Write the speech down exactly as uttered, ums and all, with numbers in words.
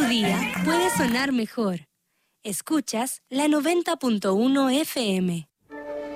día puede sonar mejor. Escuchas la noventa punto uno F M.